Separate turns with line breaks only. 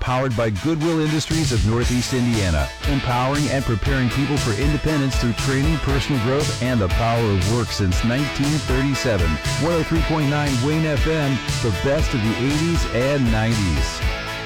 powered by Goodwill Industries of Northeast Indiana, empowering and preparing people for independence through training, personal growth, and the power of work since 1937. 103.9 Wayne FM, the best of the 80s and 90s.